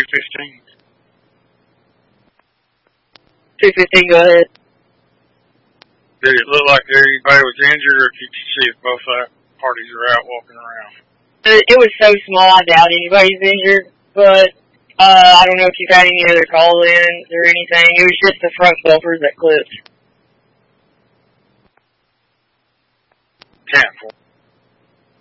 215. 215, go ahead. Did it look like anybody was injured, or did you see if both parties are out walking around? It was so small, I doubt anybody's injured, but I don't know if you've had any other call-ins or anything. It was just the front bumpers that clipped. 10-4.